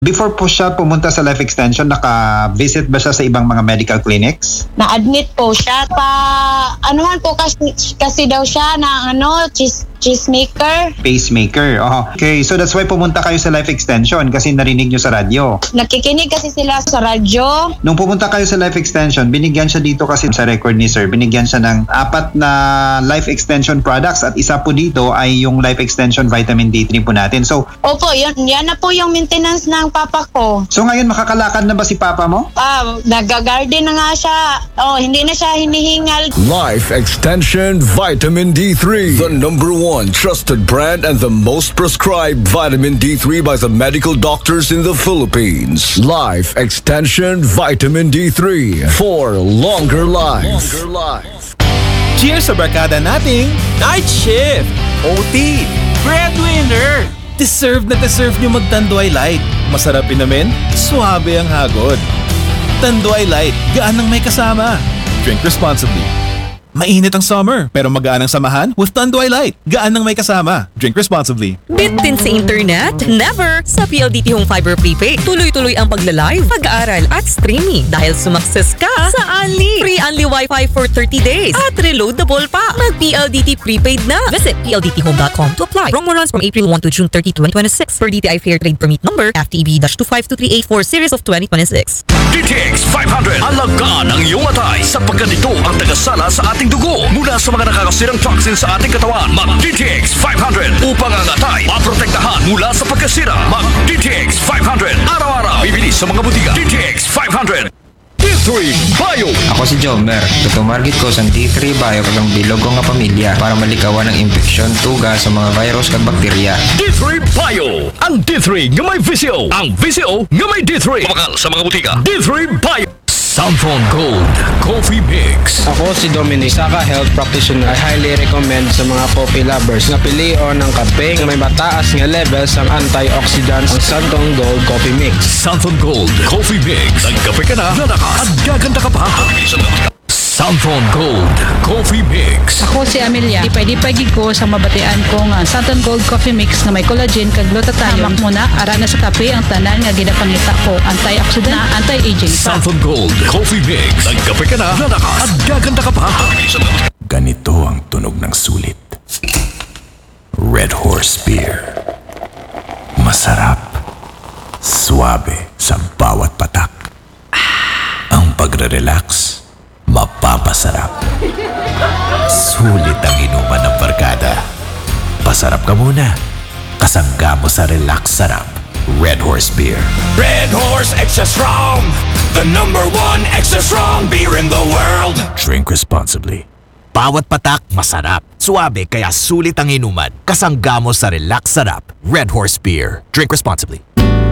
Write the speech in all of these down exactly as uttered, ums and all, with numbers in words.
Before po siya pumunta sa Life Extension, naka-visit ba siya sa ibang mga medical clinics? Na-admit po siya. Pa, ano man po kasi, kasi daw siya na ano, cheese, cheesemaker. Pacemaker. Oh. Okay, so that's why pumunta kayo sa Life Extension kasi narinig nyo sa radyo. Nakikinig kasi sila sa radyo. Nung pumunta kayo sa Life Extension, binigyan siya dito kasi sa record ni Sir, binigyan siya ng apat na Life Extension products at isa po dito ay yung Life Extension Vitamin D three po natin. So, Opo, yun, yan na po yung maintenance ng papa ko. so ngayon makakalakad na ba si Papa mo? Ah, nag-garden na nga siya. Oh, hindi na siya hinihingal. Life Extension Vitamin D three, the number one trusted brand and the most prescribed vitamin D three by the medical doctors in the Philippines. Life Extension Vitamin D three for longer life. Longer life. Cheers sa barkada nating Night Shift, O T, Breadwinner. Deserve na deserve nyo mag-Tanduay Light. Masarap inamin, suabe ang hagod. Tanduay Light, gaan ng may kasama. Drink responsibly. Mainit ang summer, pero magaan ang samahan with Tanduay Light. Gaan ng may kasama. Drink responsibly. Bitin sa internet? Never! Sa P L D T Home Fiber Prepaid, tuloy-tuloy ang pagla-live, pag-aaral at streaming dahil sumakses ka sa Unli. Free Unli Wi-Fi for thirty days at reloadable pa. Mag-P L D T Prepaid na. Visit P L D T home dot com to apply. Promo runs from April first to June thirtieth, twenty twenty-six per D T I Fair Trade Permit number F T E B two five two three eight four series of twenty twenty-six. D T X five hundred. Alagaan ang iyong atay sapagkat ito ang tagasala sa ating dugo mula sa mga nakakasirang toxins sa ating katawan. Mag-D T X five hundred upang ang atay maprotektahan mula sa pagkasira. Mag-D T X five hundred. Araw-araw. Bibili sa mga butika. D T X five hundred. D three Bio. Ako si Jomer. Tutumargit ko sa D three Bio kagang bilog ko nga pamilya para malikawan ng infeksyon, tuga sa mga virus kag bakterya. D three Bio. Ang D three nga may V C O. Ang V C O nga may D three. Kumakal sa mga butika. D three Bio. Sanfon Gold Coffee Mix. Ako si Dominic, Saka Health Practitioner. I highly recommend sa mga coffee lovers na pilion ng kape na may mataas nga levels ang antioxidants ang Sanfon Gold Coffee Mix. Sanfon Gold Coffee Mix. Nagkape ka na, lalakas, at gaganda ka pa. Sanfon Gold Coffee Mix. Ako si Amelia. Ipay-dipay gid ko sa mabatian ko nga Santon Gold Coffee Mix na may collagen kag glutathione. Hamak muna ara na sa kape ang tanan nga ginapangita ko. Antioxidant na anti-aging pa. Sanfon Gold Coffee Mix. Nagkape ka na, lalakas, at gaganda ka pa. Ganito ang tunog ng sulit. Red Horse Beer. Masarap. Suabe sa bawat patak. Ang pagre-relax, mapapasarap. Sulit ang inuman ng barkada. Pasarap ka muna. Kasangga mo sa relax sarap. Red Horse Beer. Red Horse Extra Strong. The number one extra strong beer in the world. Drink responsibly. Bawat patak, masarap. Suabe kaya sulit ang inuman. Kasangga mo sa relax sarap. Red Horse Beer. Drink responsibly.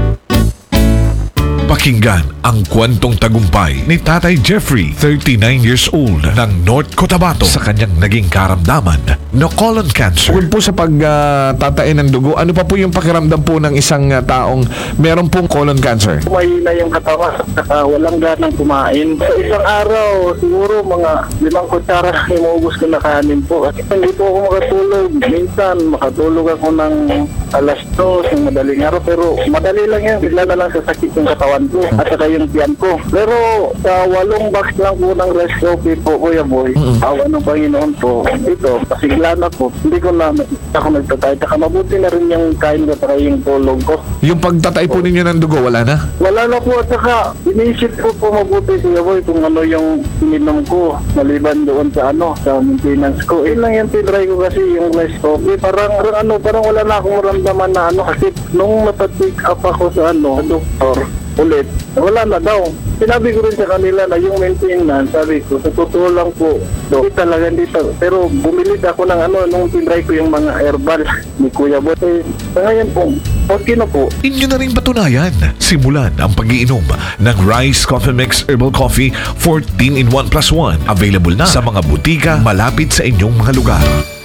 Pakinggan ang kwentong tagumpay ni Tatay Jeffrey, thirty-nine years old, ng North Cotabato sa kanyang naging karamdaman na colon cancer. Bukod po sa pagtatain ng dugo, ano pa po yung pakiramdam po ng isang uh, taong meron pong colon cancer? Mahina yung katawan at walang ganang kumain. Sa isang araw, siguro mga limang kutsara na imuubos ko na kanin po. Kasi hindi po ako makatulog. Minsan, makatulog ako ng alas dos ng madaling araw. Pero madali lang yan. Bigla na lang sa sakit yung katawan ko at saka yung tiyan ko. Pero sa walong box lang po ng rice coffee po, Kuya Boy, mm-hmm. awa ng Panginoon po, ito, pasiglan ako. Hindi ko na ako nagtatay. Saka mabuti na rin yung kain ko at yung tulog ko. Yung pagtatay po ninyo ng dugo, wala na? Wala na po at saka inisip ko po mabuti, Kuya Boy, kung ano yung ininom ko maliban doon sa ano, sa maintenance ko. Yun lang yung tinry ko kasi yung rice coffee. Parang, parang ano, parang wala na akong maramdaman na ano kasi nung napatik up ako sa ano, sa doktor, ulit, wala na daw. Sinabi ko rin sa kanila na yung maintenance, sabi ko, sa totoo lang po, do, talaga dito. Pero bumili ako ng ano, nung tinry ko yung mga herbal ni Kuya Boy. Eh, sa ngayon po, okay na po. Inyo na rin patunayan. Simulan ang pag-iinom ng Rice Coffee Mix Herbal Coffee fourteen in one plus one. Available na sa mga butika malapit sa inyong mga lugar.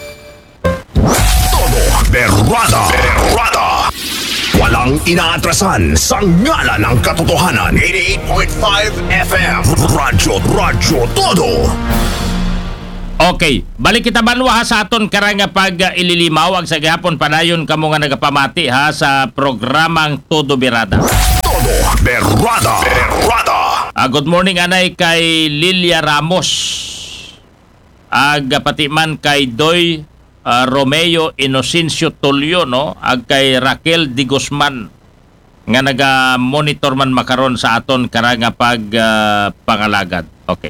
Todo Berrada. Berrada. Walang inaatrasan sa ngala ng katotohanan. eighty-eight point five F M. Radyo, radyo, todo. Okay, balik kita banwa ha sa aton karang nga pag uh, ililimaw ang sa gihapon padayon kamo nga nagapamati ha sa programang Todo Birada. Todo Berrada. Berrada. Ah, good morning anay kay Lilia Ramos. Ag pati man kay Doy ah, Romeo Inocencio Tulio, no? Ag kay Raquel Di Guzman nga naga-monitor man makaron sa aton karanga pag ah, pangalagad. Okay.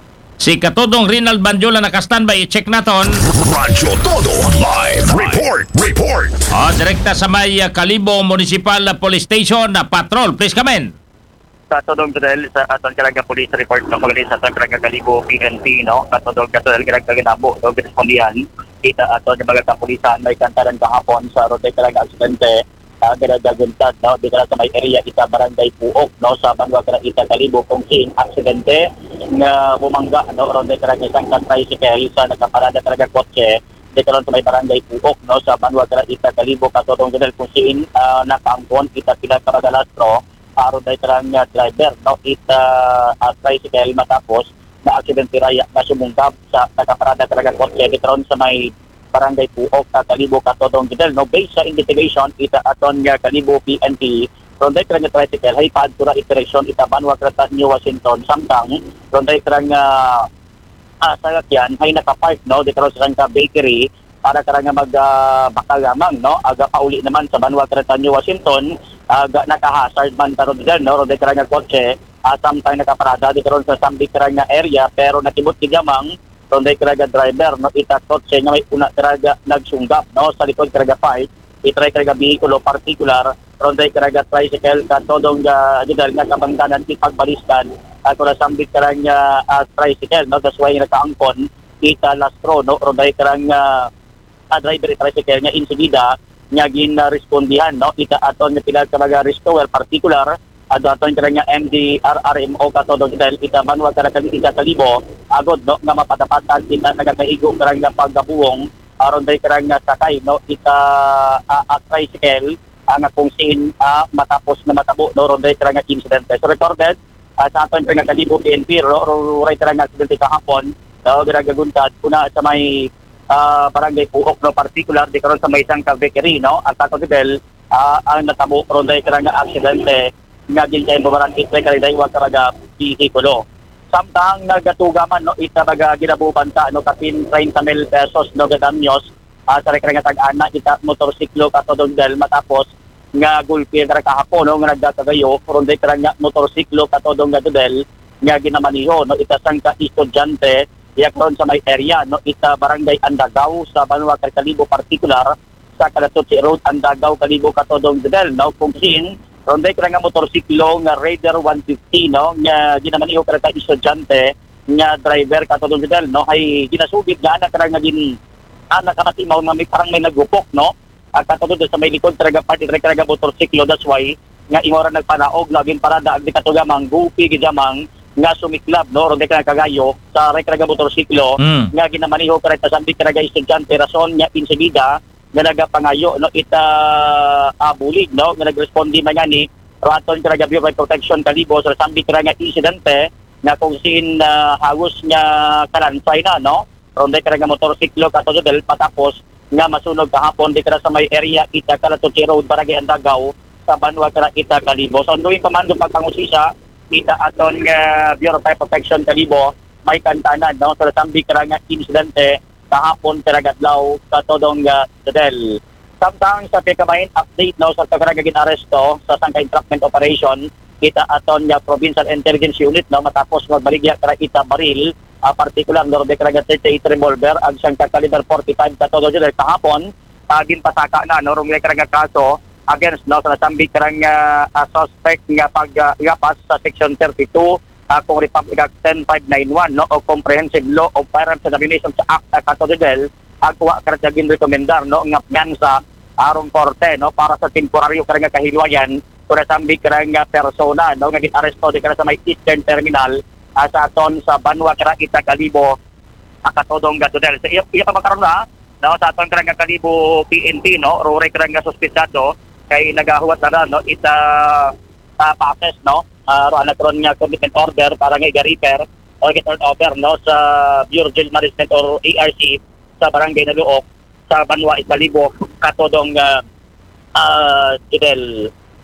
Si Katodong Rinald Banjola naka-standby, i-check naton. Radyo Todo Live Report. Report. Oh, direkta sa may uh, Kalibo Municipal Police Station na patrol. Please come in. Katodong Gadel sa aton karanga police report no kagali sa aton karanga Kalibo P N P no Katodong Gadel karanga ginabo no respondihan kita aton yung mga kapulisan may kantaran kahapon sa road karanga aksidente uh, karanga guntad no di sa may area kita barangay Puok no sa Banwa karanga ita Kalibo kung sin aksidente nga bumangga no road karanga isang tricycle sa nakaparada karanga kotse di karon sa may barangay Puok no sa Banwa karanga ita Kalibo Katodong Gadel kung sin uh, nakaangkon kita pila karagalatro aron day tarang uh, driver no ita uh, tricycle matapos na aksidente raya na sumungkap sa nakaparada talaga kotse gitron sa may barangay Puok sa Kalibo Katodong Gadel no based sa investigation ita aton nga Kalibo P N P ron day tarang tricycle hay pad tura iteration ita Banwa Krata New Washington samtang ron day tarang uh, ah, sasakyan hay nakapark no gitron sa ka bakery para karang mag uh, bakagamang no aga pauli naman sa Banwa Krata New Washington aga naka-hazard man karon diyan no roday karang kotse asam tay nakaparada di karon sa sambi karang area pero nakibot ti gamang roday karang driver no ita kotse nga may una karang nagsunggap no sa likod karang fight itray karang bihikulo particular roday karang tricycle katodong ga gidal nga kabangdanan ti pagbaliskan ato na sambi karang uh, tricycle no that's why nakaangkon ita lastro no roday karang uh, driver tricycle nga insigida nga gin-respondihan no ita aton nga pila talaga restore particular ato aton nga M D R R M O Katodong dahil ita Banwa karang ita Kalibo agod no nga mapatapatan kita nagakaigo karang nga paggabuong aron day karang nga sakay no ita uh, uh, tricycle ang uh, kung sin uh, matapos na matabo no ron day karang nga incident so recorded uh, sa aton nga Kalibo P N P ro ro ray karang nga aksidente kahapon no ginagaguntad una sa may Uh, barangay Puok no particular di karon sa may isang bakery no at ato gidel uh, ang natabo ron day karang aksidente nga ginkay babaran itre kay day wa karaga bihikulo samtang nagatugaman no ita baga ginabubanta no kapin thirty mil pesos no gadamyos uh, sa karang tag-ana ita motorsiklo Katodong Gadel matapos nga gulpi karang kahapon no nga nagdakagayo ron day karang motorsiklo Katodong Gadel nga ginamaniho no ita sang ka estudyante yakron sa may area no ita barangay Andagaw sa Banwa Kalibo particular sa Kalatutsi Road Andagaw Kalibo Katodong Gadel no kung sin ronday karang motorsiklo nga Raider one fifty no nga ginamaniho karang estudyante nga driver Katodong Gadel no ay ginasugid nga ana karang gin ana kamatimaw nga may parang may nagupok no at Katodong sa may likod karang party karang motorsiklo that's why nga imora nagpanaog lagin parada ag katugamang gupi gidamang nga sumiklab no ron ka kagayo sa rekraga motorsiklo mm. nga ginamaniho kareta sambi karaga estudyante rason nga insegida nga nagapangayo no ita abulig no nga nagrespondi man gani raton karaga Bureau of Protection Kalibo sa sambi karaga insidente nga kung sin uh, hagos nga kalansay na no ron karaga motorsiklo Katodong Gadel patapos nga masunog kahapon di kara sa may area ita Kalatutsi Road barangay Andagaw sa Banwa kara ita Kalibo so nduing pamando pagpangusisa kita aton nga uh, Bureau of Protection Kalibo may kantanan no sa sambi karang insidente kahapon karagadlaw Katodong Gadel samtang sa pagkamain update no sa karang ginaresto sa sangka entrapment operation kita aton nga Provincial Intelligence Unit no matapos magbaligya kara ita baril uh, particular no de karang thirty-eight revolver ang sangka caliber forty-five Katodong Gadel kahapon pagin pasaka na no rong karang kaso against no sa sambi karang uh, uh, suspect nga paggapas uh, sa section thirty-two uh, kung Republic Act ten five ninety-one no o Comprehensive Law of Firearms and Ammunition sa Act uh, Katodong Gadel agwa karang gin rekomendar no nga piyansa arong korte no para sa temporaryo karang kahilwayan kung sambi karang uh, persona no nga ginaresto di karang sa may Eastern Terminal uh, sa aton sa Banwa karang ita Kalibo uh, Katodong Gadel sa iya, iya pa makaroon na no sa aton karang Kalibo P N P no rore karang suspetsado kay nagahuwat na no ita uh, pases no uh, roan natron nga commitment order para nga i-repair o i-turn over no sa Bureau of Jail Management or A R C sa barangay na Luok sa Banwa Kalibo Katodong uh, uh, Gadel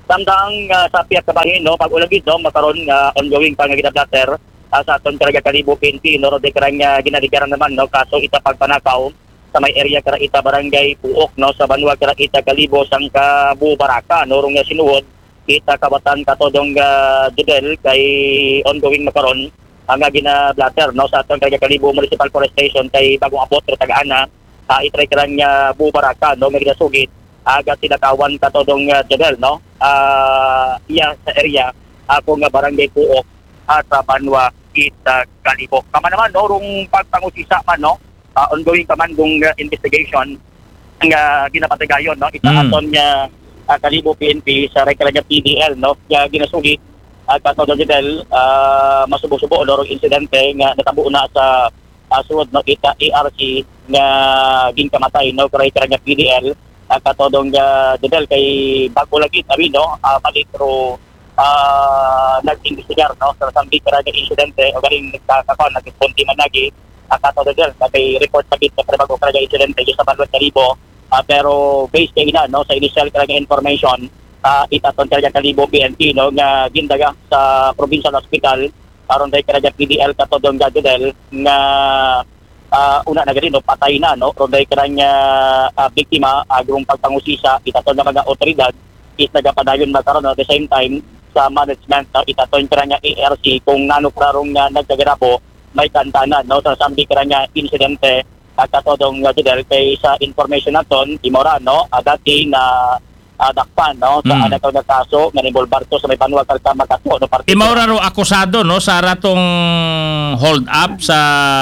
Samtang uh, sa piyak kabahin, no, pag ulagid, no, makaroon uh, ongoing pang ginablater uh, sa aton karaga Kalibo P N P, no, ro de karang uh, ginadigaran naman, no, kaso ita pagpanakaw sa may area kara ita barangay Puok, no, sa Banwa kara ita Kalibo Sangka Bubaraka, no, rong nga sinuod ita kabatan katodong uh, Judel kay ongoing makaroon ang uh, ginablater, no, sa aton karaga Kalibo Municipal Forest Station kay bagong abot ro taga-ana uh, itray karang uh, Bubaraka, no, may ginasugit aga tinakawan katodong uh, Jadel, no? Uh, iya sa area ako nga barangay Puok at sa Banwa ita Kalibo. Kama naman, no? Rung pagpangusisa man, no? Uh, ongoing kaman dung uh, investigation nga uh, ginapatigayon, no? Ita mm. aton nga uh, Kalibo P N P sa Rekalanya P D L, no? Nga ginasugi at uh, katodong Jadel uh, masubo-subo, no? Rung insidente nga natabo na sa uh, suod, no? Ita A R C nga ginkamatay, no? Rekalanya P D L ang katodong uh, Judel kay bago lagi kami, no, uh, palitro uh, nag-investigar, no, sa sambi karaga insidente o galing nagkakakon nag-responti man lagi ang katodong Judel kay report sabit sa bago karaga insidente sa Banwa Kalibo, uh, pero based kay ina, no, sa initial karaga information uh, itaton karaga Kalibo P N P, no, nga gindaga sa provincial hospital aron day karaga P D L katodong Judel nga Uh, una na gani, no, patay na, no, ronday karanya uh, biktima agrong uh, pagpangusisa itaton na mga otoridad is nagapadayon makaroon, no, at the same time sa management, no, itaton karanya A R C kung nano klarong uh, nagkagarabo may kantana, no, sa sambi karanya insidente at katodong uh, Judel kay sa information naton imora, no, uh, dati na uh, dakpan, no, sa mm. anak na kaso nga involved to sa may Banwa Karta Makato, no, partido. Imora ro akusado, no, sa ratong hold up sa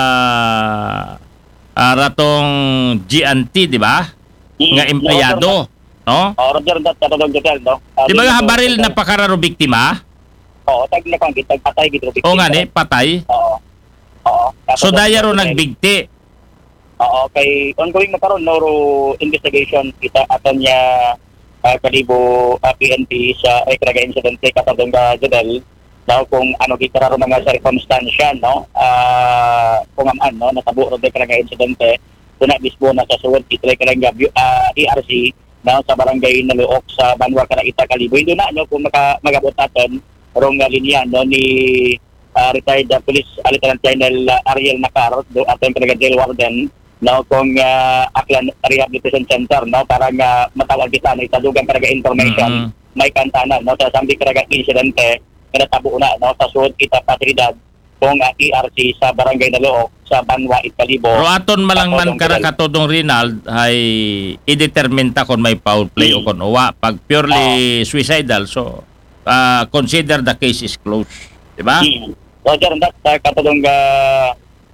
uh, ratong G N T, di ba? Mm. Nga empleyado, no? Oh, Roger dat katodong Judel, no. Uh, di ba nga habaril na pakararo biktima? Oo, tag na kang gitag patay gid biktima. Oo nga ni, patay. Oo. Oo. So daya ro nagbigti. Oo, kay ongoing na karon, no, ro investigation kita aton niya Uh, Kalibo uh, P N P sa Rekalanya insidente katodong Judel, daw kung ano gikararo mga circumstansya, no, uh, kung aman, no, natabo ro Rekalanya insidente kuna bisbo na sa suwod iti Rekalanya uh, A R C, no, sa barangay Naluok sa Banwa kara ita Kalibo. Ito na, no, kung maka, magabot natin rong uh, linya, no, ni uh, retired uh, Police uh, Lieutenant Colonel uh, Ariel Nacar, do aton talaga jail warden, no, kung uh, Aklan Rehabilitation Center, no, para nga matawag kita na itadugang karaga information, mm-hmm. may kantana, no, sa sambi karaga insidente nga natabo na, no, sa suod kita pasilidad kung uh, E R C sa barangay Naluok sa Banwa it Kalibo. Pero aton malangman karakatodong Rinald ay i-determine ta kung may foul play mm-hmm. o kung uwa. Pag purely uh, suicidal, so uh, consider the case is closed, di ba? Mm-hmm. Roger, that uh, katodong uh,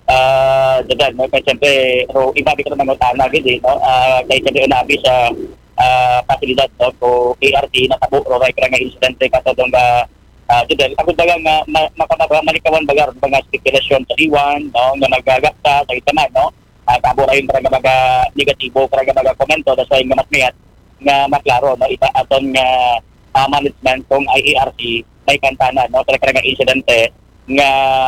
Uh, Judel, no, kaya siyempre, ro, ibabi ko naman utana gid, no, uh, kaya siyempre unabi sa uh, pasilidad, no, ko A R C na tabo, ro, kaya nga insidente katodong uh, uh, Judel, ako daga nga ma, makamaga, malikawan bagar, mga speculation sa iwan, no, nga nagagakta, sa itaman, no, uh, tabo rin para mga negatibo, para mga komento, that's why nga matmiyat, nga maklaro, no, ita aton nga uh, management kung ay A R C, may kantana, no, para nga insidente, nga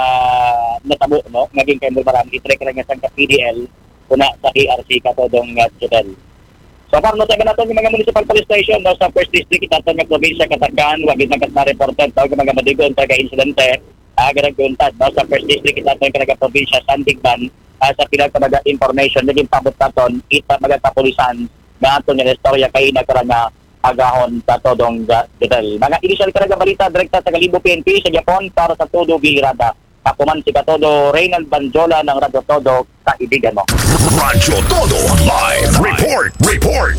natabo, no, naging kayo marami itrek lang nga sa P D L kuna sa A R C katodong nga Judel. So parang natin natin yung mga municipal police station, no, sa first district natin nga probinsya Katagan, wagid na kat na-reported tawag mga madigon taga insidente agarag guntad, no, sa first district natin nga probinsya Sandigban, uh, sa pinagkamaga information naging pabot naton ita magkapulisan nga aton nga istorya kay nagkaranga agahon sa todong Judel. Mga initial karaga balita direkta sa Kalibo P N P sa Japon para sa Todo Bihirada. Kapuman si Katodo Reynald Banjola ng Radyo Todo, kaibigan mo. Radyo Todo Live Report! Report!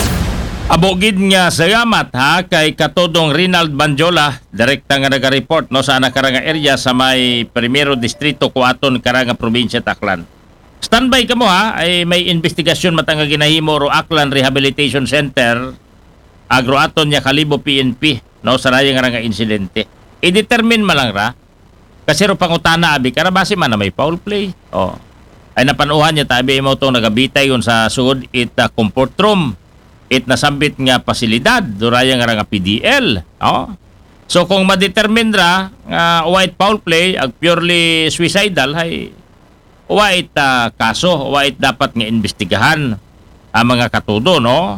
Abogid nga salamat ha kay Katodong Reynald Banjola, direkta nga naga-report, no, sa nakaranga area sa may Primero Distrito Kuaton karanga probinsya Taclan. Standby ka mo ha, ay may investigasyon matang ginahimo ro Aklan Rehabilitation Center agroaton niya Kalibo P N P, no, sa raya nga nga insidente. I-determine malang ra kasi ro pangutana abi kara base man na may foul play. Oh. Ay napanuhan niya tabi mo tong nagabitay yon sa sud it uh, comfort room. It nasambit nga pasilidad do raya nga nga P D L. Oh. So kung ma-determine ra nga uh, white foul play ag purely suicidal hay white uh, kaso, white dapat nga investigahan ang mga katudo, no?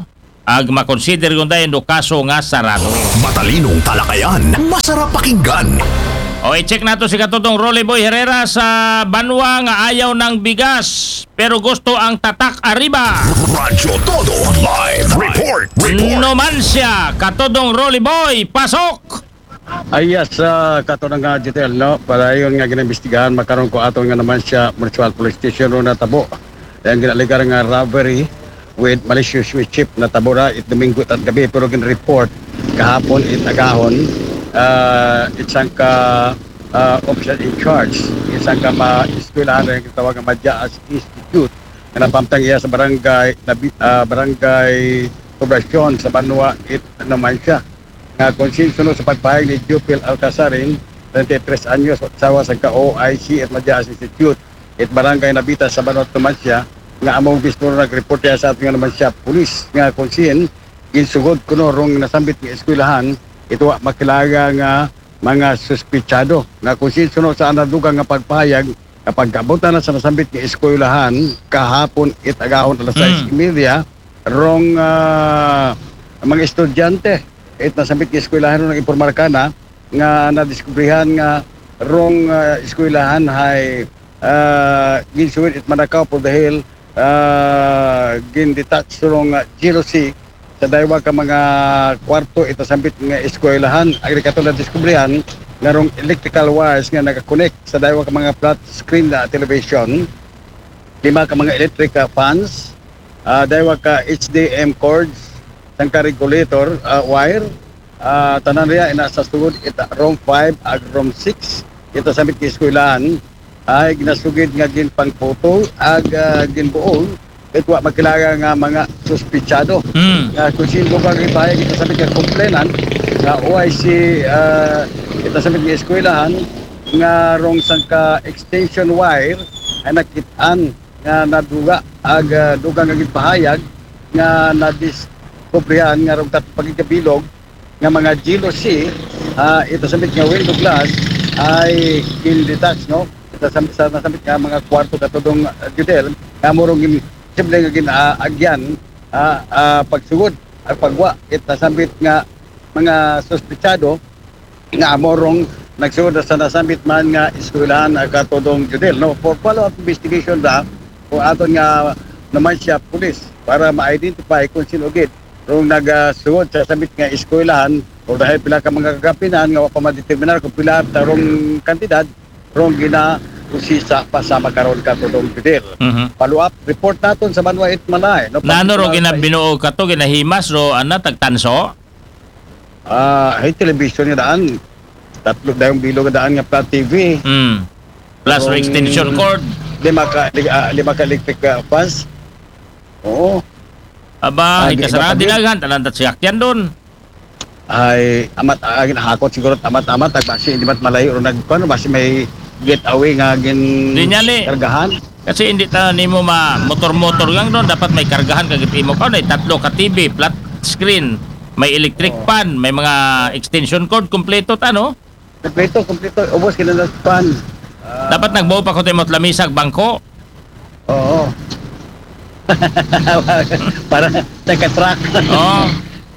ag makonsider kung dahil no kaso nga sarado. Matalinong talakayan, masarap pakinggan. O i-check nato si katutong Rolly Boy Herrera sa Banwa nga ayaw ng bigas pero gusto ang tatak arriba. Radyo Todo Live Report. Report. Numancia, katutong Rolly Boy, pasok! Ayas sa uh, katulad nga detail, no? Para yun nga ginaimbestigahan, makaroon ko ato nga naman siya Municipal Police Station ro na tabo. Dahil ginaligar nga robbery with malicious mischief na tabo na it Domingo at gabi. Pero gin-report kahapon it agahon. Uh, isang ka uh, officer in charge. Isang ka ma-eskwelahan na yung tawag nga Madyaas Institute na napamtang iya sa barangay, uh, barangay Poblacion sa Banwa it naman siya. Nga konsensuno sa pagpahayag ni Jupil Alcazarin, twenty-three anyos, sawa sa ka-O I C at Madyaas Institute, at barangay Nabita sa Banot naman siya, nga among bispo nag-report niya sa ating naman siya, pulis, nga konsen, ginsugod kuno rong nasambit ng eskwelahan, ito makilaga nga mga suspitsado, nga konsensuno sa anadugang nga pagpahayag, kapag kabutan na sa nasambit ng eskwelahan, kahapon it agahon alas sais media, rong uh, mga estudyante, it nasambit ng eskwelahan ng impormar ka na nga nadiskubrihan nga rong uh, eskwelahan hay uh, ginsuwit it manakaw po dahil uh, gindetach rong uh, jealousy sa daywa ka mga kwarto ito sambit nga eskwelahan agrikato na diskubrihan nga rong electrical wires nga nakakonect sa daywa ka mga flat screen na television, lima ka mga electric uh, fans, uh, daywa ka H D M cords sang ka-regulator uh, wire, uh, tanan riya ina sa sugod ita ROM five ag ROM six ito sabit ki eskwelahan ay ginasugid nga gin pangpoto ag uh, ginbuol ito magkilaga nga mga suspitsado. Mm. Uh, kung sino ka gipahayag ito sabit nga complainant nga O I C uh, ito sabit ki eskwelahan nga rong sang ka extension wire ay nakit-an nga naduga ag uh, dugang nga gipahayag nga nadis kubrihan nga rong pagkabilog nga mga jealousy uh, ito sabit nga window glass ay kin-detach, no? Ito sabit sa nasabit nga mga kwarto katudong uh, judel nga morong simple nga ginaagyan uh, uh, pagsugod at pagwa ito sabit nga mga suspitsado nga morong nagsugod sa nasabit man nga eskwelahan uh, katudong judel, no? For follow-up investigation da kung aton nga naman siya pulis para ma-identify kung sino gid rong nagasugod sa sabit nga eskwelahan o dahil pila ka mga kagapinan nga pa madeterminar kung pila tarong kantidad rong gina usisa pa sa makaroon ka tudong judel. Mm-hmm. Follow up report naton sa Banwa it Malay, no? Nano ro ginabinuo ka to ginahimas ro ana tagtanso? Ah, uh, hay television nga daan. Tatlo dayong bilog daan nga Plat T V. Mm. Plus ro extension cord. Lima ka uh, lima ka electric uh, fans. Oo. Aba, ay kasaraan dinagan, talantat siyak yan doon. Ay, amat, agin hakot siguro, amat-amat, basi hindi mat malayo, o nagkuhan, basi may getaway nga agin kargahan. Kasi hindi ta nimo ma motor-motor lang doon, dapat may kargahan kagit imo ka, tatlo ka T V, flat screen, may electric oh. fan, may mga extension cord, kompleto ta, no? Kompleto, kompleto, ubos kinalas fan. Uh, dapat nagbuo pa ko tayo mo't lamisag bangko. Oo. Para naka-track. Oh.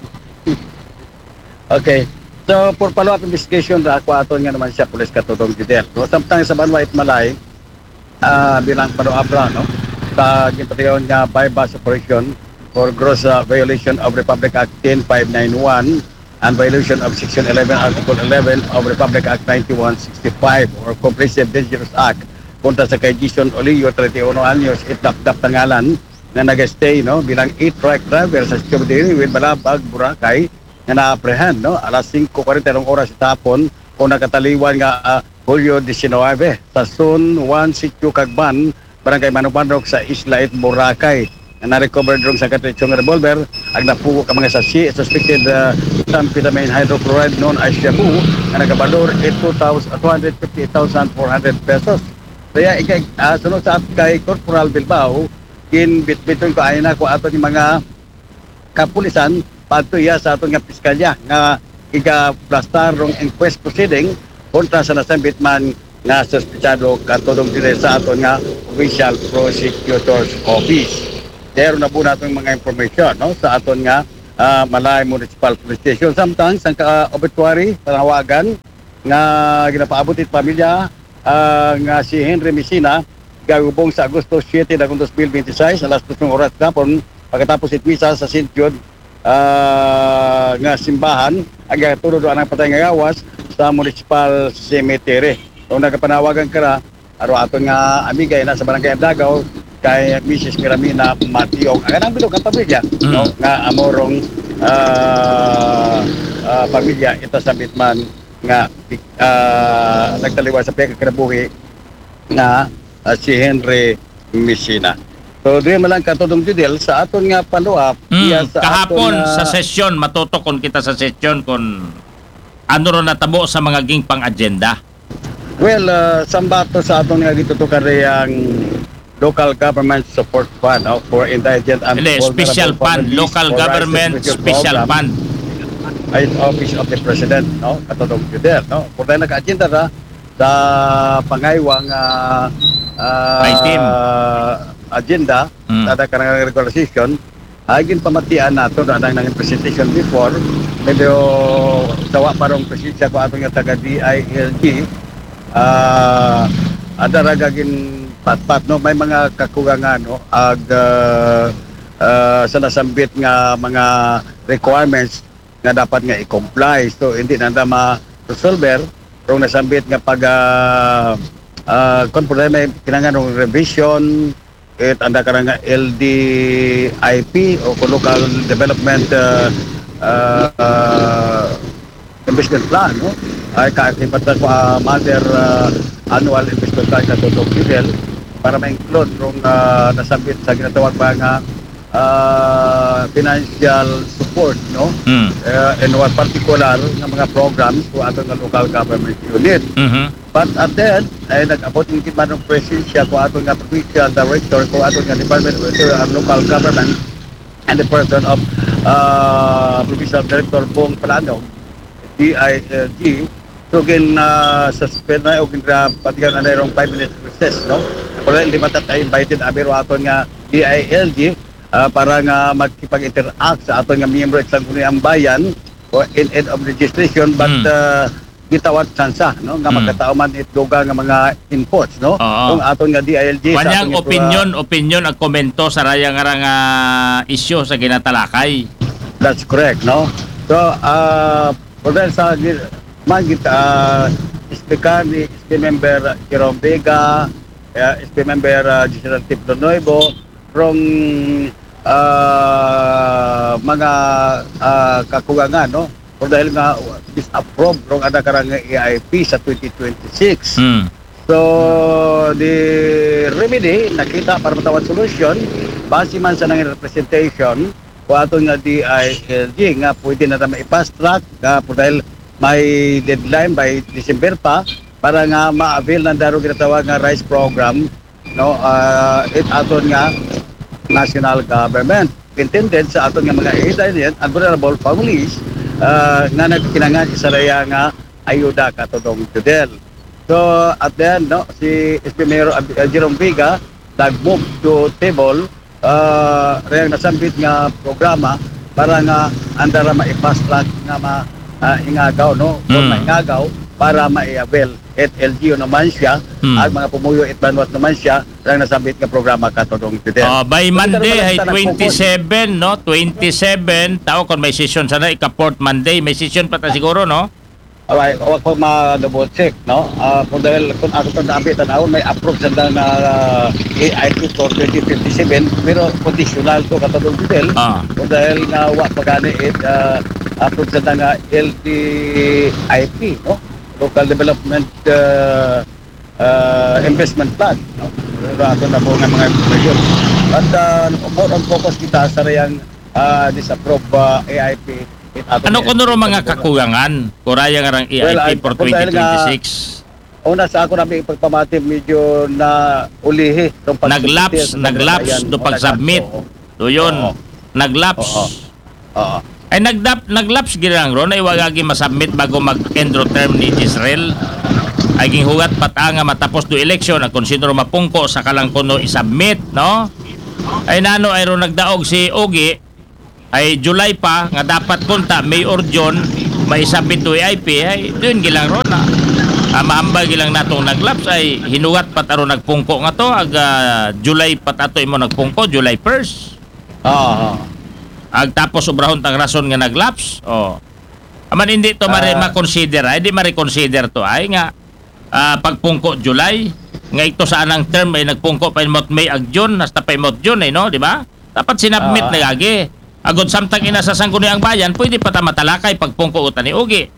Okay. So, for follow-up investigation, ako aton nga naman siya, pulis katutong judel. So, samtang sa Banwa it Malay, uh, bilang follow-up ra, no? Sa ginpatiyon nga bypass operation for gross uh, violation of Republic Act ten five ninety-one and violation of Section eleven, Article eleven of Republic Act ninety-one sixty-five or Comprehensive Dangerous Act punta sa kay Jason Olio, thirty-one anyos, itap-tap tangalan na nag-stay, no, bilang eight truck driver sa Chubdiri with Balabag, Boracay na na-apprehend, no, alas five forty oras itapon o nakataliwan nga uh, Julio nineteen sa Zone one Sitio Cagban, Barangay Manupandrok sa Isla it Boracay na na-recover drong sa katritsong revolver ang napugo ka mga sasi suspected uh, amphetamine hydrochloride known as shabu na nagabalor it two hundred fifty thousand four hundred pesos. Kaya ikay uh, sunod sa kay Corporal Bilbao kin bitbiton ko ay na ko ato ni mga kapulisan patuya sa aton nga piskalya nga iga-plastar rong inquest proceeding kontra sa nasambit man nga suspitsado katulong dire sa aton nga official prosecutor's office. Pero na po natin mga information, no, sa aton nga uh, Malay Municipal Police Station. Sometimes ang uh, obituary panawagan nga ginapaabot it pamilya uh, nga si Henry Messina gagubong sa Agosto siyete, dos mil veintiséis alas dos ng oras kapon pagkatapos it misa sa Saint Jude uh, nga simbahan ang gatulod ang patay nga gawas sa Municipal Cemetery. Kung nagapanawagan ka na aro ato nga amigay na sa barangay Dagaw kay Missus Miramina Matiog. Ang anang bilog ang pamilya mm. no, nga amorong uh, uh, pamilya ito sa Bitman nga uh, nagtaliwa sa pagkakarabuhi nga uh, si Henry Messina. So doon man lang katudong judel sa aton nga panuap mm. sa kahapon aton, uh, sa sesyon matutokon kita sa sesyon kung ano ro natabo sa mga ging pang-agenda. Well, uh, sambato sa aton nga dito to kareyang local government support fund no, for indigent and Ele, special fund, local government special fund. Ay office of the president no, katudong judel no. Kung tayo nag-agenda ra sa pangayawang uh, uh, agenda mm. sa kanang regulation agin pamatian nato na nang nang presentation before medyo tawa parong presensya ko atong nga taga D I L G ah uh, ada ra gagin patpat no may mga kakugangan no ag uh, uh, sa nasambit nga mga requirements nga dapat nga i-comply so hindi na na ma-resolver kung nasambit nga pag uh, uh, kung problema kinahanglan ng revision it anda ka nga L D I P o local development uh, uh, uh, investment plan no ay kaakipatan ko uh, mother uh, annual investment plan na tutong level para ma-include kung uh, nasambit sa ginatawag ba nga uh, financial support no mm. uh, in one particular nga mga programs ko ato nga local government unit mm-hmm. But at the end ay nag-abot ng kitman ng presensya ko ato nga provincial director ko ato nga department of local government and the person of uh, provincial director Bong Palano D I L G so gin uh, suspend na o gin patigan na nayong five minutes recess no pero hindi matat ay invited abiro aton nga D I L G uh, para nga magkipag-interact sa aton nga miyembro sa ang bayan o in end of registration but mm. uh, gitawat sansa no nga mm. magkatao man itduga nga mga inputs no kung aton nga D I L G kanyang opinion uh, opinion ag komento sa raya nga nga issue sa ginatalakay. That's correct no so uh for then sa magit uh, speaker ni S P member Jerome Vega uh, S P member uh, General Tiplo Nuevo from uh, mga uh, kakugangan no o dahil nga disapprove rong ada karang A I P sa twenty twenty-six mm. so the remedy nakita para matawad solution base man sa nang representation o aton nga D I L G nga pwede na naman i-fast track nga po dahil may deadline by December pa para nga ma-avail ng daro ginatawag nga RISE program no uh, it aton nga national government intended sa aton nga mga indigent and vulnerable families uh, nga nagkinangan isa raya nga ayuda katudong judel. So at the end no si S P Mayor uh, Jerome Vega nag-move to table uh, rayang nasambit nga programa para nga andara ma-fast track nga ma uh, ingagaw no mm. maingagaw para ma-avail at L G O naman siya mm. at mga pumuyo at banwat naman siya lang nasambit nga programa katudong judel. Uh, by Monday ay twenty-seven no twenty-seven tao kon may session sana ika-port Monday may session pa ta siguro no. Alright, wag ko ma-double check no. Uh, kung dahil kung ako to nabi tanaw may approve sa na uh, A I P for twenty fifty-seven pero conditional to katudong judel. Ah. Kung dahil nga wa pagani it uh, approve sa nga L D I P no. Local Development uh, uh, Investment Plan no? Pero ato na po nga mga information at uh, more on focus kita sa rayang uh, disapprove uh, A I P ano kuno ro mga kakugangan kuraya nga rang A I P well, for twenty twenty-six una sa ako namin pagpamati medyo na ulihi naglaps naglaps do pag-submit do yun naglaps oo ay nagdap naglaps girang ron ay wagagi masubmit bago mag-end term ni Israel ay ging hugat patanga matapos do election ang konsidero mapungko sa kalang kuno i-submit no ay nano ay ron nagdaog si Ogi ay July pa nga dapat punta May or June maisabit to I P ay doon gilang ron na uh, maambag gilang natong naglaps ay hinugat pat aron nagpungko nga to ag uh, July pat ato imo nagpungko July first. Oo. Ag tapos sobrahon tang rason nga naglaps. Oh. Aman hindi to mare Ah. ma-consider ay di mare-consider to ay nga uh, pagpungko July nga ito sa anang term ay nagpungko pa imot May ag June hasta pa imot June ay no di ba? Dapat sinabmit Ah. na gagi. Agod samtang ina sa sangguniang bayan, pwede pa ta matalakay pagpungko utan ni Ugi.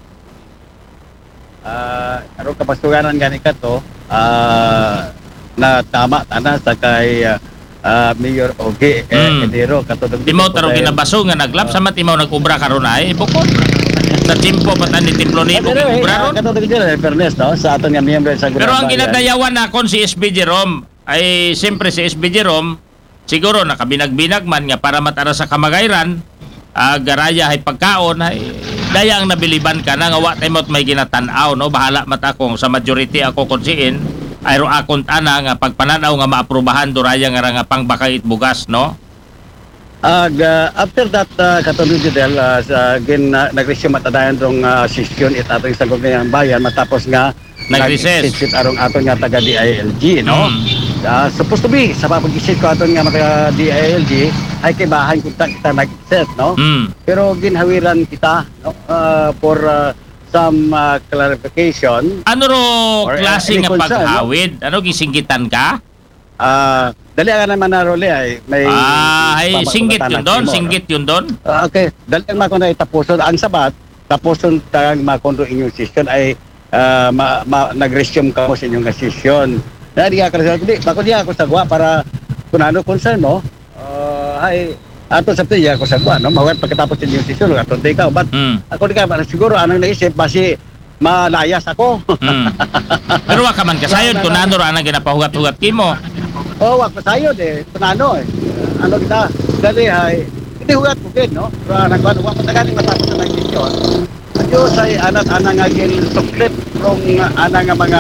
Ah, aron kapastuganan gani ka to, ah, na tama tana sa kay ah, ah, Mayor Ogie eh, Mm. Enero katulad Di mo tarong ginabaso nga naglap sa mat imaw nag-ubra karon ay bukod. Sa timpo pa tan ni Templo ni Pero ubra ron. katulad gid eh, fairness no sa aton nga miyembro sa Pero ang Bayan. ginadayawan nakon si S B Jerome ay siyempre si S B Jerome siguro nakabinag-binag man nga para matara sa kamagayran uh, garaya ay pagkaon ay daya ang nabiliban ka na nga wa tayo mo't may ginatanaw no bahala mat akong sa majority ako konsiin ay ro akong tana nga pagpananaw nga maaprubahan duraya nga nga pangbakait bugas no. Ag uh, after that uh, katulad gid uh, sa gin uh, nag-resume matadayon rong uh, session it atong sa Gugnayan Bayan matapos nga Nag-recess. nag-exit arong aton nga taga D I L G no. Uh, supposed to be sa pag-isip ko aton nga mga D I L G ay kay bahan kita kita nag-set no. Mm. Pero ginhawiran kita no uh, for uh, some uh, clarification. Ano ro Or, uh, klase any nga concern, paghawid? Ano gisinggitan ka? Ah, dali ka naman na role ay may Ah, ay pamagulatan singgit yun ng doon, timo, no? singgit yun doon. Ah, okay, dali ang mako na itapuson ang sabat, tapuson tang makondo inyong session ay ah, ma, ma, nag-resume ka mo sa inyong session. Dari ka kasi di bako diya ako sagwa para kunano concern no. Uh, ay ato sa tiya ako sagwa no, mawat pagkatapos inyong session aton tay ka but Mm. ako di ka siguro anong naisip basi malayas ako. Mm. Pero wa ka man kasayod kung ano ra ang ginapahugat-hugat kimo. Oh, wag pasayod eh. Tunano eh. Ano kita? Dali ay hindi hugat ko din, no? Pero nagkuhan, wag patagaling matapos na nag-session. Diyos ay anak-anak nga gin suklit kung anak nga mga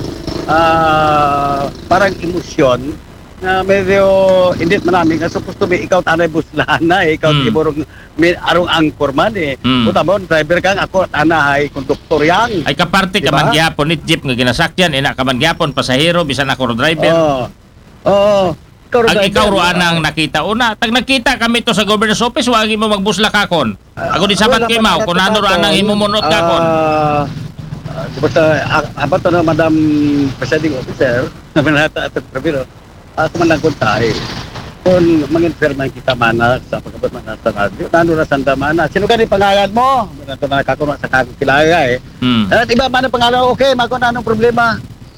ah, parang emosyon na medyo hindi man namin nga supposed to be ikaw tanay buslahan na eh. Ikaw Mm. tiburong may arong angkor man eh. Mm. Puta mo, driver kang ako tanahay konduktor yang. Ay kaparte ka Diba? man gyapon ni jeep nga ginasakyan ina ka man gyapon pasahero bisan ako ro driver. Oo. Oo. Ikaw ro Ang driver, ikaw ro no? anang nakita una, tag nakita kami to sa governor's office wa mo magbusla kakon. Ako di sabat Wala kay pa mao kun ano ro nakita anang ko. himumunot kakon. Ah, ah, basta ah, abat to na Madam Presiding Officer na manata at pero ako man lang kuntay kung manginfirman kita mana sa pagkabat man sa radio nano na sanda mana sino ka ni pangalan mo nato na kakuno sa kakong kilaya eh Hmm. at iba man ang pangalan okay mako na anong problema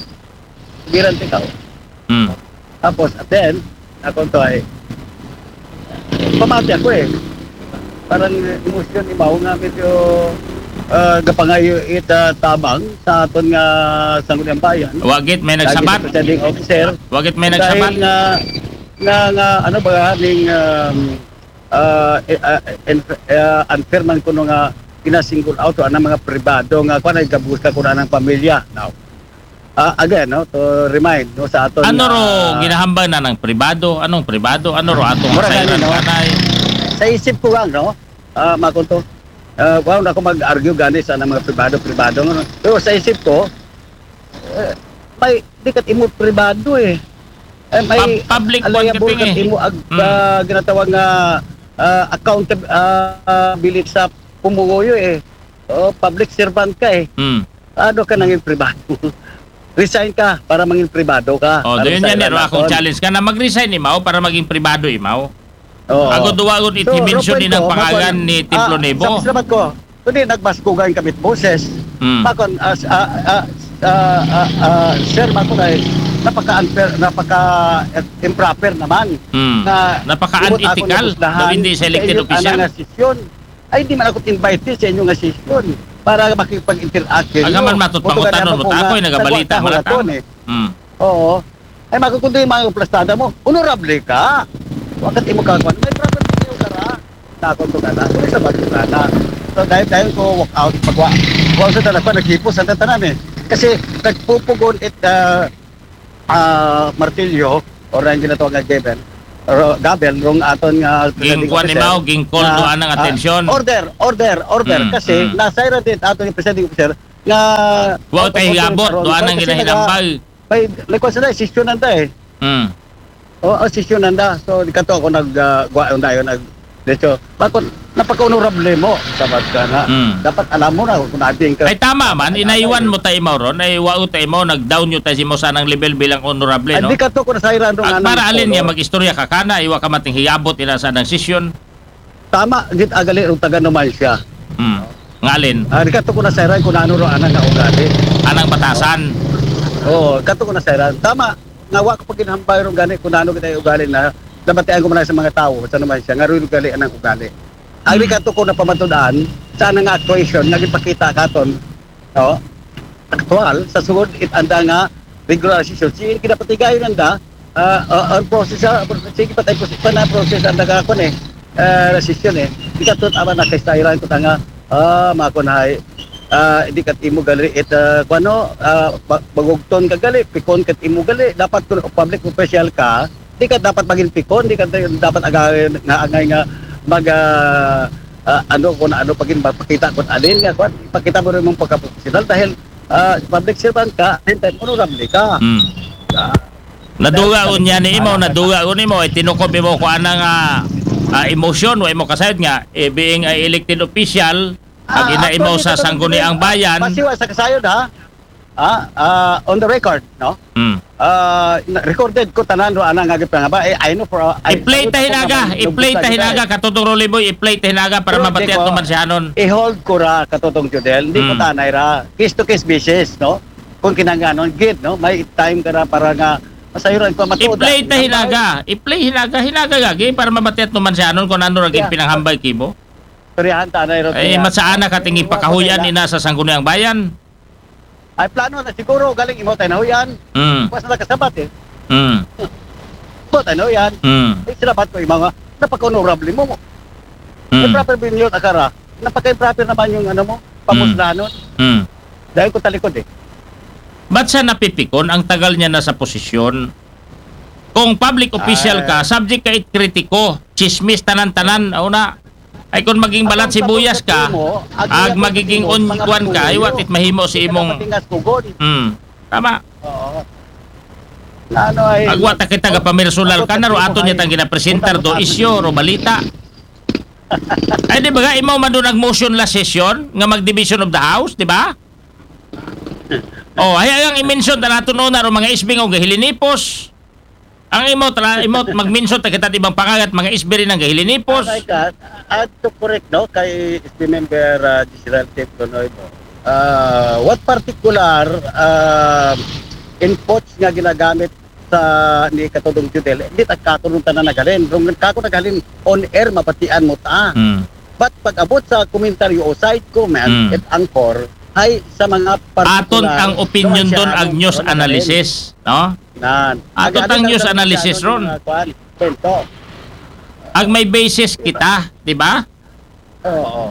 giran ikaw Hmm. tapos at then ako to ay pamati ako eh parang emosyon ibaw nga medyo uh, gapangayo ita tabang sa aton nga sangguniang bayan. Wagit may nagsabat. Lagi sa presiding officer. Wagit may Dahil nagsabat. nga nga nga ano ba ning um, uh, uh, uh, unfair man kuno nga gina-single out ang mga pribado nga kuan ay gabusta kuno ng pamilya. Now, uh, again no to remind no sa aton Ano ro nga- ginahambal na ng pribado? Anong pribado? Ano ro atong Mura masayran gani, no? kanay? Sa isip ko lang, no? Ah, makunto. Uh, wow, na ako mag-argue gani sa mga pribado-pribado. No? Pero sa isip ko, eh, may di kat imo pribado eh. Eh, may Pub- public liable marketing kat eh. imo ag Mm. ah, ginatawag nga uh, accountability sa pumugoyo eh. Oh, public servant ka eh. Hmm. Ano ka nanging pribado? Resign ka para manging pribado ka. Oh, Para doon sa yan ilan nero akong naton. challenge ka na mag-resign imaw para maging pribado imaw. Oo. Ako duwagon So, iti-mention din ang Roberto, pangalan makon- ni Templo ah, Nebo. Sa salamat ko. Kundi nagbaskugan kami boses. Hmm. Makon as ah, ah, ah, ah, ah, sir makon ay napaka-unfair, napaka-improper naman. Hmm. Na Napaka-unethical. Daw hindi sa elected official. Nga sesyon. Ay di man ako invite sa inyong nga sesyon para makipag-interact kayo. Agaman matutpangutanon mo ta ako'y nagabalita mo ta. Eh. Hmm. Oo. Ay makukundi yung mga plastada mo. Honorable ka. Wakat imo ka kwan. May proper kayo kara. Takon to kana. Kung sa bago kana. So dahil dahil ko walk out pagwa. Walk sa talaga naghipo sa tanan eh. Kasi nagpupugon it uh, uh, martilyo or ang ginatawag nga Geben. ro, gabel rong aton nga Ging kuan ni mao ging call do anang atensyon. Order, order, order Mm, kasi mm. nasa ira din aton yung presiding officer nga Wa tay higabot do anang ginahinambal. May likod sa session nanda eh. Mm. O oh, session nanda. So dikato ako nag uh, guwaon dayon nag Decho, bakit napaka-honorable mo sabat ka na. Mm. Dapat alam mo na kung nating ka. Ay tama man, inaiwan mo tayo mo ron, ay wao tayo mo, nag-down nyo tayo si mo sanang level bilang honorable, no? Hindi ka to kung nasairan rong At anang para alin polo. niya mag-istorya ka kana, iwa ka mating hiyabot ina sa nang sesyon. Tama, git agali rong taga naman siya. Hmm. Ngalin? Ah, di ka to kung nasairan kung ano ro anang ugali. Anang batasan. Oo, oh, kato kung nasairan. Tama, ngawa ko pag ginahambay rong gani kung ano kita ugali na nabatian ko man sa mga tao sa naman siya nga ro ugali anang ugali. Ang di ka to kung napamatudaan sa anang actuation nga gipakita katon. No? Aktual sa sugod it anda nga regular session. Sige kinapatigayon nanda uh, uh, ang process sa sige patay ko pa na process anda ka kon eh. Uh, session eh. Di ka to tama na kay stylean ko tanga ah makunhay ah di kat imo gali it uh, kuno uh, bagugton ka gali pikon kat imo gali dapat kun public official ka di ka dapat maging pikon di ka dapat agay nga agay nga mag uh, uh, ano kun ano pagin pakita kun alin nga kun ipakita mo rin mong pagka-professional dahil uh, public servant ka and then honorable ka. Mm. Uh, Naduga unya ni imo, naduga un imo ay tinukob mo ko anang uh, uh, emosyon wa imo kasayod nga eh, being uh, elected official ag ina imo sa sangguniang bayan. Pasiwa sa kasayod ha. Ah, uh, on the record, no? Mm. Uh, recorded ko tanan ro anang agit pa nga ba eh, I know for uh, I- I-play ta hinaga, i-play ta hinaga katutong Roliboy, i-play ta hinaga para Pero mabatian di ko- tuman si Hanon. i-hold ko ra katotong Jodel, hindi ko Mm. tanay ra. Case to case basis, no? Kung kinangganon gid, no? May time ka ra para nga masayuran ko matuda. I-play ta hinaga, i-play hinaga, hinaga gagi para mabatian tuman si Hanon kung ano ra gid Yeah. pinanghambay kimo. Peryahan tanay ro. Ay masaana ka tingi pakahuyan ina sa sangguniang bayan. Ay plano na siguro galing imo tayo na huyan. Mm. Pas na kasabat eh. Mm. Po tayo na huyan. Mm. Ay sinabat ko yung mga napaka-honorable mo. Mm. Mm. proper binyon akara. Napaka-proper naman yung ano mo, pamuslanon. Mm. Dahil ko talikod eh. Ba't siya napipikon? Ang tagal niya na sa posisyon. Kung public official ka, subject ka it kritiko, chismis tanan-tanan, una. Ay kung maging balat sibuyas ka, ag magiging unkuan ka, ay what it mahimo si imong... Patingas kugod. Hmm. Tama. Oo. Na ano ay Agwat na kita pamirsulal ka na, ro ato niya tang ginapresentar do isyo, ro balita. Ay di ba nga, imo man doon nag-motion last session, nga mag-division of the house, di ba? Oh, ay ang i-mention na nato noon na ro mga isbing o gahilinipos. Ang imo tala imo mag-mention ta kita ibang pangagat mga isbiri ng gahilinipos. Like that, at to correct no kay S P member uh, Giselle Tip Tonoy mo. Uh, what particular uh, inputs nga ginagamit sa ni katulong Judel, hindi ta katulong tanan nagalin. Rung kako nagalin on air mapatian mo ta. Hmm. But pag abot sa komentaryo o side comment Mm. at anchor ay sa mga particular Aton ang opinion doon ag news analysis, no? Nan. Aton ang news analysis ron. Kwento. Ag may basis kita, di ba? Oo.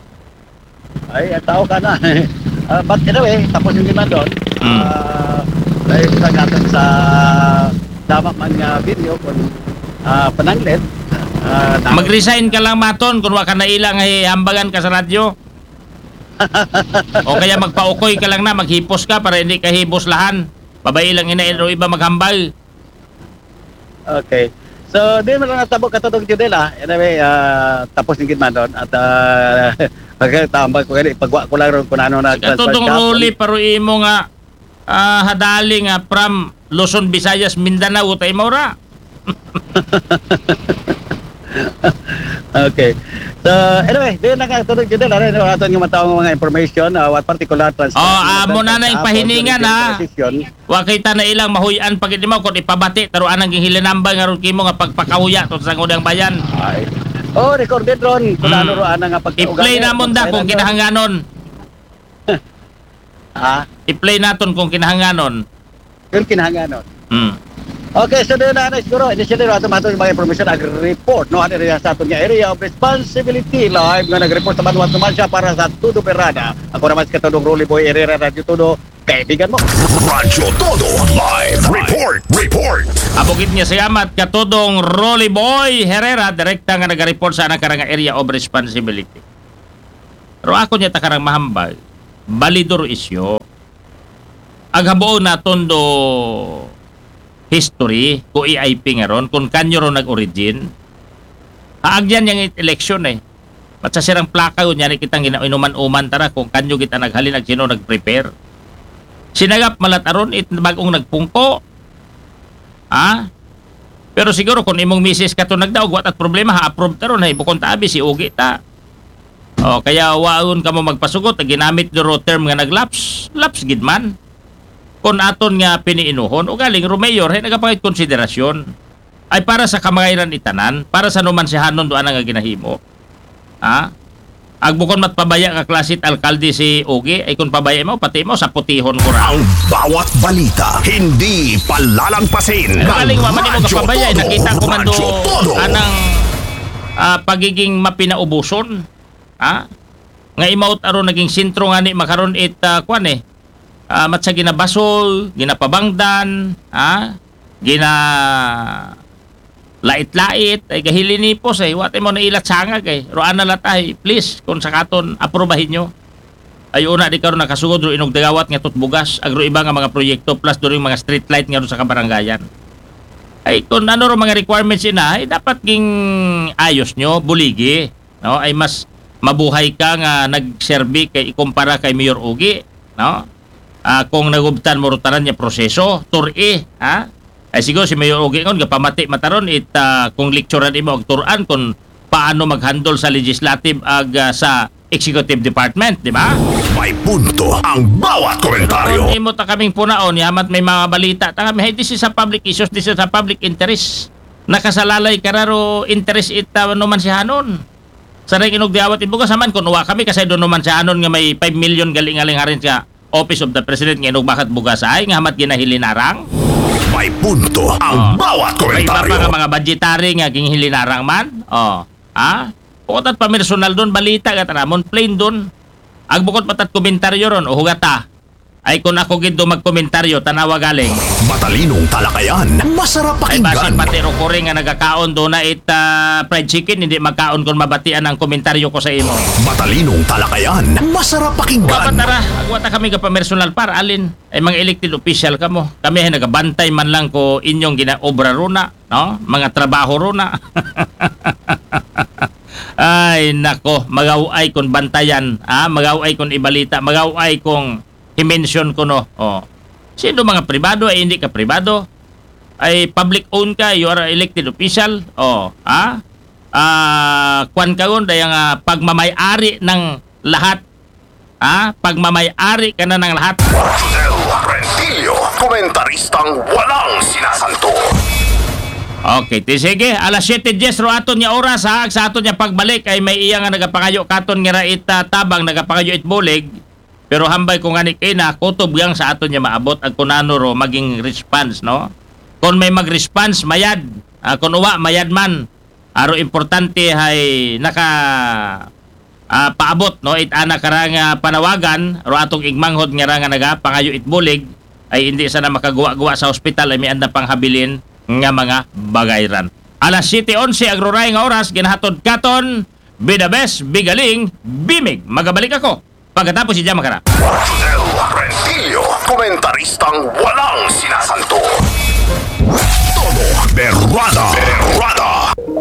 Ay, tao ka na. uh, but anyway, tapos yung lima doon. Mm. Uh, ay, nagkatan sa dapat man nga video kung uh, pananglit. Uh, Mag-resign ka lang maton kung wa ka na ilang ay hambagan ka sa radyo. O kaya magpaukoy ka lang na, maghipos ka para hindi ka hiboslahan. Babay lang ina iba maghambal. Okay. So, di mo lang natabo katotong Judel ah. Anyway, uh, tapos yung gitman doon. At uh, pagkatambal ko ganit, pagwa ko lang ron kung ano na Katotong ruli paro imo nga ah, hadali nga from Luzon, Visayas, Mindanao tay mo ra. Okay. So, anyway, di na nga katotong Judel. Ano yung aton yung matawang mga information, uh, what particular transaction. Oh, amo na na yung pahiningan ha. Wa kita na ilang mahuyan pag di mo kung ipabati taro anang gihilinambay nga ron kimo nga pagpakahuya to sa ngudang bayan. Ay. Oh, recorded ron. Kung Mm. ano ro ana nga pagkaugali. I-play na mo da kung kinahanganon. Ha? I-play naton kung kinahanganon. Kung kinahanganon. Hmm. Okay, so doon na na siguro. Initially, ato mato yung mga information nag-report. No, ano rin sa ato nga area of responsibility. Live nga nag-report sa manuat naman siya para sa Tudo Perrada. Ako naman si Katulong Rolly Boy Herrera Radio Tudo. kaibigan mo. Radyo Todo Live Report. Report. Abogit niya salamat katudong Rolly Boy Herrera, direkta nga nag-report sa anang karang area of responsibility. Pero ako niya takarang mahambal, balidor isyo. Aghabuo na tondo history, ko I I P nga ron, kung kanyo ron nag-origin. Haagyan yung election eh. At sa sirang plaka yun, yan kitang inuman-uman tara kung kanyo kita naghalin at sino nag-prepare. Sinagap malat aron it bagong nagpungko. Ha? Pero siguro kung imong misis ka to nagdaog, wat at problema, ha-approve taron, ha, bukong tabi, si Ugi ta. O, kaya waon ka mo magpasugot, ginamit do term nga naglaps, laps gid man. Kung aton nga piniinuhon, o galing Romeo, hay nagapangit konsiderasyon, ay para sa kamangairan itanan, para sa numansihanon doon nga ginahimo. Ha? Agbukon matpabaya ka klasit alkalde si Ugi, ay kung pabaya mo, pati mo sa putihon ko ra. Ang bawat balita, hindi palalampasin. Ay, galing waman mo kapabaya, nakita ko man do anang uh, pagiging mapinaubuson. Ha? Nga imaut aron naging sentro nga ni makaron it uh, kwan eh. Uh, matsa ginabasol, ginapabangdan, ha? Gina lait-lait, ay gahilini po say, wate mo na ilat sangag eh. Roan na latay, please, kung sakaton, aprobahin nyo. Ay una, di karon nakasugod ro inog dagawat nga tutbugas, agro iba nga mga proyekto, plus doon mga street light nga ro sa kabarangayan. Ay kung ano ro mga requirements ina, ay dapat ging ayos nyo, buligi. No? Ay mas mabuhay ka nga nagserbi kay ikumpara kay Mayor Ugi. No? Uh, kung nagubtan mo ro tanan niya proseso, turi, ha? Ay siguro si Mayor Ugi kon gapamati mataron it uh, kung lecturean imo og turan kung paano mag-handle sa legislative ag uh, sa executive department, di ba? May punto ang bawat komentaryo. Kung imo ta kaming punaon, yamat may mga balita ta kami, hey, this is a public issues, this is a public interest. Nakasalalay kararo interest it uh, numan si Hanon. Sa ring inog diawat ibugas man kun uwa kami kasi do numan si Hanon nga may five million galing-aling harin sa Office of the President nga inog bakat bugas ay nga hamat ginahilinarang. May punto ang oh. bawat komentaryo. May iba pa nga mga budgetary nga ging hilinarang man. Oh. Ha? Bukod at pamersonal doon, balita ka taramon, plain doon. Ag bukod patat komentaryo ron, o hugata. Ay kung ako gid do magkomentaryo, tanawa galing. Matalinong talakayan, masarap pakinggan. Ay basin pati ro kore nga nagakaon do na it uh, fried chicken, hindi magkaon kung mabatian ang komentaryo ko sa imo. Matalinong talakayan, masarap pakinggan. Dapat tara, agwata kami ka pamersonal para alin. Ay mga elected official kamo. Kami ay nagabantay man lang ko inyong ginaobra runa, no? Mga trabaho runa. Ay nako, magaway kon bantayan, ah, magaway kon ibalita, magaway kong i-mention ko no. Oh. Sino mga pribado ay hindi ka pribado? Ay public owned ka, you are elected official. Oh, ah? Ah, kwan ka gon dayang uh, pagmamay-ari ng lahat. Ah, pagmamay-ari ka na ng lahat. Del Rentillo, komentaristang walang sinasanto. Okay, sige, alas siyete diyes ro aton niya oras ha, sa aton niya pagbalik ay may iya nga nagapangayo katon nga rait uh, tabang nagapangayo it bulig. Pero hambay ko nga ni Kina, kutob yang sa aton niya maabot ang kunano ro maging response, no? Kung may mag-response, mayad. Uh, kung uwa, mayad man. Aro importante ay naka uh, paabot, no? It ana karang panawagan, ro atong igmanghod nga nga naga pangayo it bulig, ay hindi sana makagawa-gawa sa ospital ay may anda pang habilin nga mga bagayran. Alas siyete onse agroray nga oras, ginahatod katon, bidabes, bigaling, bimig. Magabalik ako. Pagkatapos si Jama Kara. Del Rentillo, komentaristang walang sinasanto. Todo berrada. Berrada.